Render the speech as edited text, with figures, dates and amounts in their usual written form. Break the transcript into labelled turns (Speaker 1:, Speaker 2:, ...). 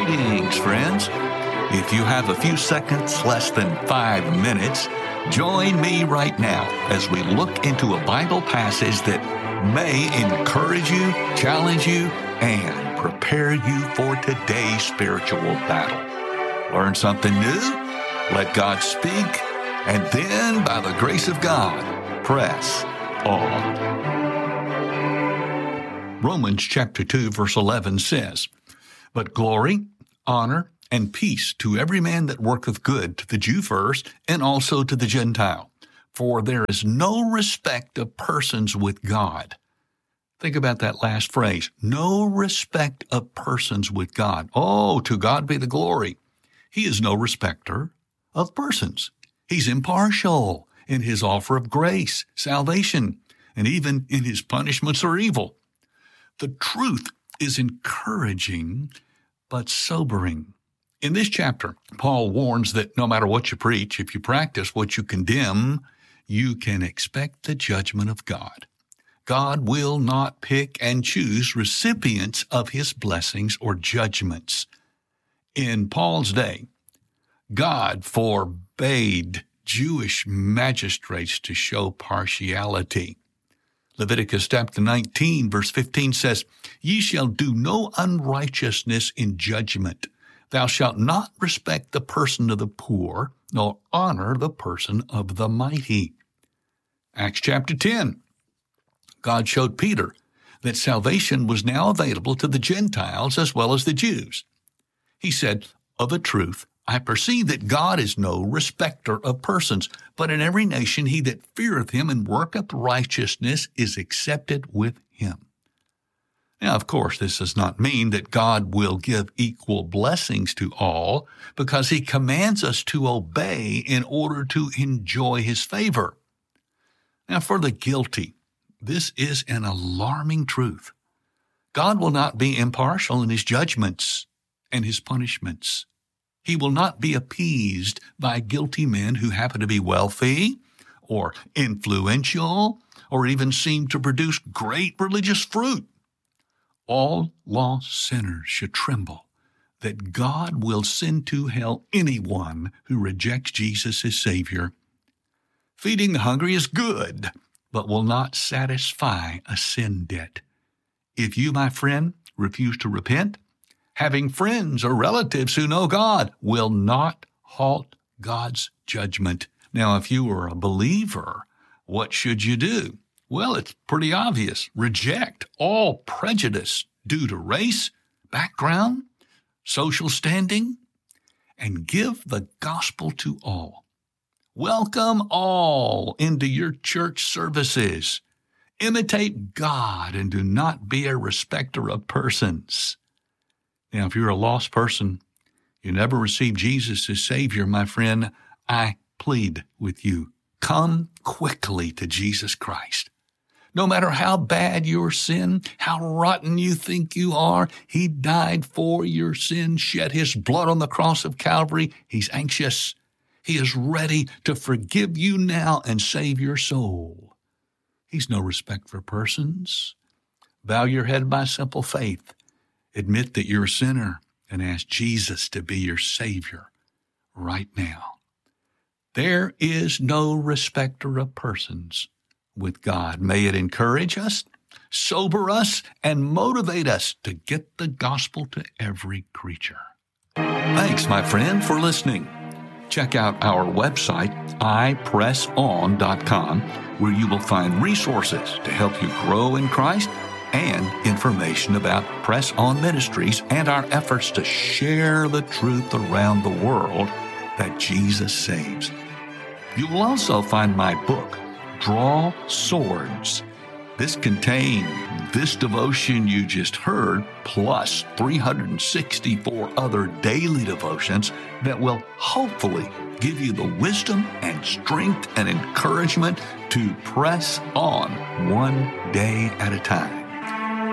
Speaker 1: Greetings, friends. If you have a few seconds, less than 5 minutes, join me right now as we look into a Bible passage that may encourage you, challenge you, and prepare you for today's spiritual battle. Learn something new, let God speak, and then, by the grace of God, press on. Romans chapter 2, verse 11 says, "But glory, honor, and peace to every man that worketh good, to the Jew first, and also to the Gentile. For there is no respect of persons with God." Think about that last phrase. No respect of persons with God. Oh, to God be the glory. He is no respecter of persons. He's impartial in his offer of grace, salvation, and even in his punishments or evil. The truth is encouraging but sobering. In this chapter, Paul warns that no matter what you preach, if you practice what you condemn, you can expect the judgment of God. God will not pick and choose recipients of his blessings or judgments. In Paul's day, God forbade Jewish magistrates to show partiality. Leviticus chapter 19, verse 15 says, "Ye shall do no unrighteousness in judgment. Thou shalt not respect the person of the poor, nor honor the person of the mighty." Acts chapter 10, God showed Peter that salvation was now available to the Gentiles as well as the Jews. He said, "Of a truth, I perceive that God is no respecter of persons, but in every nation he that feareth him and worketh righteousness is accepted with him." Now, of course, this does not mean that God will give equal blessings to all, because he commands us to obey in order to enjoy his favor. Now, for the guilty, this is an alarming truth. God will not be impartial in his judgments and his punishments. He will not be appeased by guilty men who happen to be wealthy or influential or even seem to produce great religious fruit. All lost sinners should tremble that God will send to hell anyone who rejects Jesus as Savior. Feeding the hungry is good, but will not satisfy a sin debt. If you, my friend, refuse to repent, having friends or relatives who know God will not halt God's judgment. Now, if you are a believer, what should you do? Well, it's pretty obvious. Reject all prejudice due to race, background, social standing, and give the gospel to all. Welcome all into your church services. Imitate God and do not be a respecter of persons. Now, if you're a lost person, you never received Jesus as Savior, my friend, I plead with you, come quickly to Jesus Christ. No matter how bad your sin, how rotten you think you are, he died for your sin, shed his blood on the cross of Calvary. He's anxious. He is ready to forgive you now and save your soul. He's no respect for persons. Bow your head by simple faith. Admit that you're a sinner and ask Jesus to be your Savior right now. There is no respecter of persons with God. May it encourage us, sober us, and motivate us to get the gospel to every creature. Thanks, my friend, for listening. Check out our website, ipresson.com, where you will find resources to help you grow in Christ and information about Press On Ministries and our efforts to share the truth around the world that Jesus saves. You will also find my book, Draw Swords. This contains this devotion you just heard, plus 364 other daily devotions that will hopefully give you the wisdom and strength and encouragement to press on one day at a time.